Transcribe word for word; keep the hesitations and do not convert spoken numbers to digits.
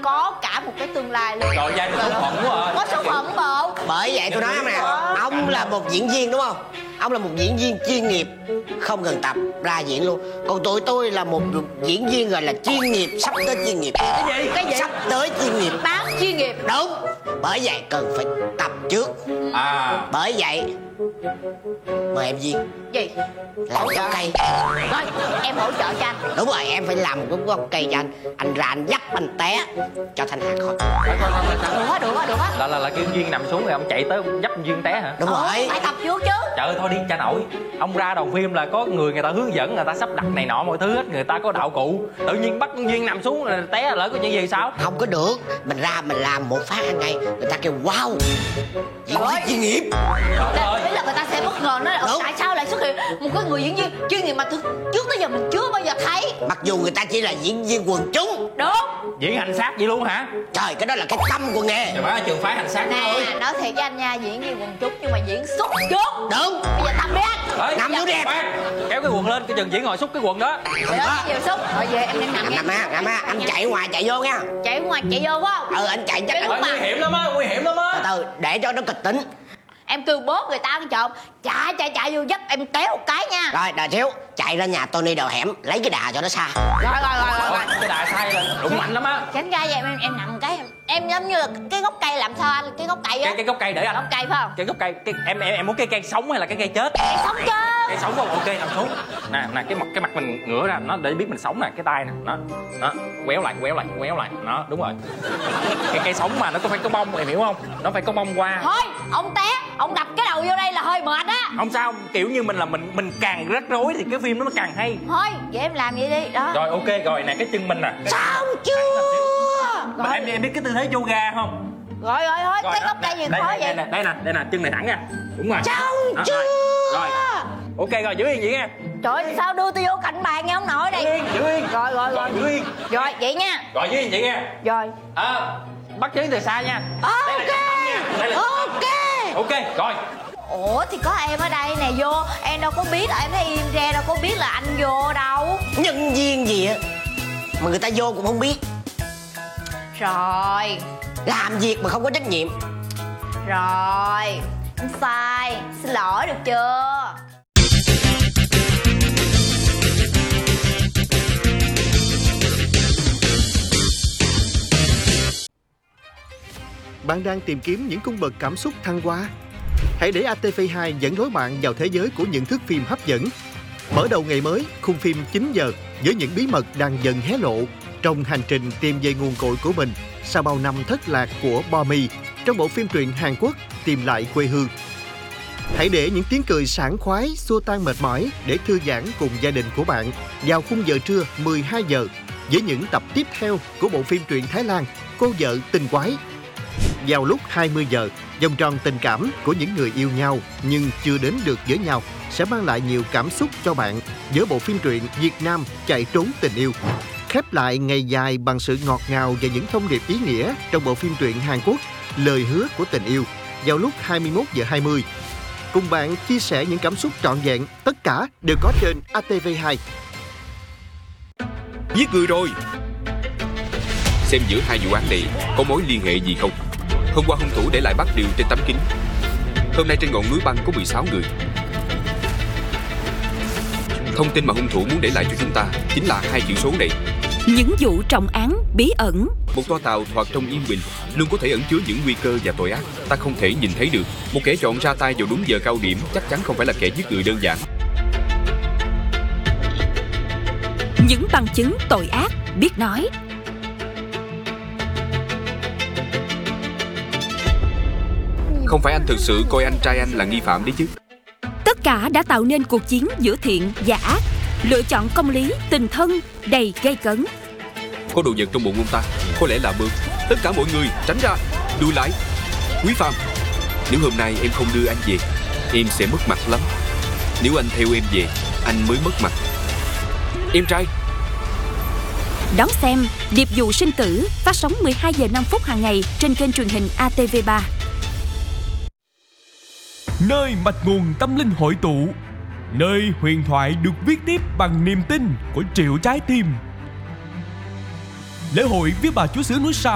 có cả một cái tương lai luôn. Trời ơi, số phận quá à. Có số phận bộ. Bởi vậy tôi nói ông nè, ông là một diễn viên đúng không? Ông là một diễn viên chuyên nghiệp, không cần tập ra diễn luôn. Còn tụi tôi là một diễn viên gọi là chuyên nghiệp, sắp tới chuyên nghiệp. Cái gì? Cái gì? Sắp tới chuyên nghiệp. Bán chuyên nghiệp. Đúng. Bởi vậy cần phải tập trước. À. Bởi vậy mời em Duyên Gì? làm gốc cây. Rồi em hỗ trợ cho anh. Đúng rồi, em phải làm một cái gốc cây cho anh. Anh ra anh dắt anh té cho Thanh Hà coi. Được á, được á, được á. Là là là kêu Duyên nằm xuống rồi ông chạy tới ông dấp Duyên té hả? Đúng rồi. Phải tập trước chứ. Trời ơi thôi đi cha nội. Ông ra đầu phim là có người người ta hướng dẫn, người ta sắp đặt này nọ mọi thứ hết, người ta có đạo cụ. Tự nhiên bắt Duyên nằm xuống rồi té lỡ có chuyện gì sao? Không có được. Mình ra mình làm một phát ăn ngay, người ta kêu wow, diễn viên chuyên nghiệp. Trời ơi. Ý là người ta sẽ bất ngờ nói là Đúng. tại sao lại xuất hiện một cái người diễn viên chuyên nghiệp mà từ trước tới giờ mình chưa bao giờ thấy. Mặc dù người ta chỉ là diễn viên quần chúng. Đúng. Diễn hành xác vậy luôn hả? Trời, cái đó là cái tâm của nghề. Trời má trường phái hành xác thôi. Nè, nói thiệt với anh nha, diễn viên quần chúng nhưng mà diễn xuất trước. Đúng. Bây giờ tập đi anh. Ê, Nằm vô đẹp. kéo cái quần lên, cái chừng diễn ngồi xúc cái quần đó. Rồi đó, nhiều sức. Rồi về em đang nằm nha. Nằm ha, nằm ha, anh chạy ngoài chạy vô nha. Chạy ngoài chạy vô phải không? Ừ, anh chạy chắc Cái lúc anh... mà- Nguy hiểm lắm á, nguy hiểm lắm á. Từ từ, để cho nó kịch tính. Em kêu bớt người ta ăn trộm, chạy chạy chạy vô dấp em kéo một cái nha. Rồi, đợi xíu, chạy ra nhà Tony đầu hẻm, lấy cái đà cho nó xa. Rồi rồi rồi rồi. rồi. Cái đà sai lên, đụng mạnh lắm á. Tránh ra vậy em em nằm cái em giống như là cái gốc cây làm sao anh, cái gốc cây á. Cái cái gốc cây để anh. Gốc cây phải không? Cái gốc cây, cái em em em muốn cái cây sống hay là cái cây chết? Cây sống chứ. Cây sống không? Ok, nằm xuống. Nè nè cái mặt cái mặt mình ngửa ra nó để biết mình sống nè, cái tay nè, nó nó quéo lại quéo lại quéo lại, nó đúng rồi. Cái cây sống mà nó có phải có bông, em hiểu không? Nó phải có bông qua. Thôi ông té, ông đập cái đầu vô đây là hơi mệt á. Không sao, kiểu như mình là mình mình càng rắc rối thì cái phim nó càng hay. Thôi vậy em làm vậy đi đó. Rồi ok rồi nè, cái chân mình nè. Xong chưa? Mà em em biết cái tư thế yoga không? Rồi rồi thôi, Rồi, cái đó, gốc cây gì đây, khó đây, vậy? đây, đây nè, đây nè, chân này thẳng nha. Đúng rồi. Xong Đó, chưa? Rồi. rồi. Ok rồi, giữ yên vậy nha. Trời ơi, sao đưa tôi vô cạnh bàn nha ông nội Giữ này. yên, giữ yên. Rồi rồi rồi. Giữ yên. Rồi vậy nha. Rồi giữ yên vậy nha. Rồi. À, bắt chước từ xa nha. Ok. Đây là Ok. ok, rồi. Ủa thì có em ở đây nè, vô em đâu có biết là em thấy im re đâu có biết là anh vô đâu. Nhân viên gì á mà người ta vô cũng không biết. Rồi. Làm việc mà không có trách nhiệm. Rồi. Anh sai. Xin lỗi được chưa? Bạn đang tìm kiếm những cung bậc cảm xúc thăng hoa? Hãy để a tê vê hai dẫn lối bạn vào thế giới của những thước phim hấp dẫn. Mở đầu ngày mới, khung phim chín giờ với những bí mật đang dần hé lộ trong hành trình tìm về nguồn cội của mình sau bao năm thất lạc của Bo Mi trong bộ phim truyện Hàn Quốc Tìm lại quê hương. Hãy để những tiếng cười sảng khoái xua tan mệt mỏi để thư giãn cùng gia đình của bạn vào khung giờ trưa mười hai giờ với những tập tiếp theo của bộ phim truyện Thái Lan Cô vợ tình quái. Vào lúc hai mươi giờ, vòng tròn tình cảm của những người yêu nhau nhưng chưa đến được với nhau sẽ mang lại nhiều cảm xúc cho bạn với bộ phim truyện Việt Nam Chạy trốn tình yêu. Khép lại ngày dài bằng sự ngọt ngào và những thông điệp ý nghĩa trong bộ phim truyện Hàn Quốc Lời hứa của tình yêu vào lúc hai mươi mốt giờ hai mươi. Cùng bạn chia sẻ những cảm xúc trọn vẹn, tất cả đều có trên a tê vê hai. Giết người rồi. Xem giữa hai vụ án này có mối liên hệ gì không? Hôm qua hung thủ để lại bát điều trên tấm kính. Hôm nay trên ngọn núi băng có mười sáu người. Thông tin mà hung thủ muốn để lại cho chúng ta chính là hai chữ số này. Những vụ trọng án bí ẩn. Một toa tàu thoạt trong yên bình luôn có thể ẩn chứa những nguy cơ và tội ác ta không thể nhìn thấy được. Một kẻ chọn ra tay vào đúng giờ cao điểm chắc chắn không phải là kẻ giết người đơn giản. Những bằng chứng tội ác biết nói. Không phải anh thực sự coi anh trai anh là nghi phạm đấy chứ? Tất cả đã tạo nên cuộc chiến giữa thiện và ác. Lựa chọn công lý, tình thân đầy gay cấn. Có đồ vật trong bụng ông ta, có lẽ là mượn. Tất cả mọi người tránh ra, lùi lại. Quý Phạm, nếu hôm nay em không đưa anh về, em sẽ mất mặt lắm. Nếu anh theo em về, anh mới mất mặt. Em trai. Đón xem Điệp vụ sinh tử phát sóng mười hai giờ năm phút hàng ngày trên kênh truyền hình a tê vê ba. Nơi mạch nguồn tâm linh hội tụ, nơi huyền thoại được viết tiếp bằng niềm tin của triệu trái tim. Lễ hội với bà Chúa Xứ núi Sam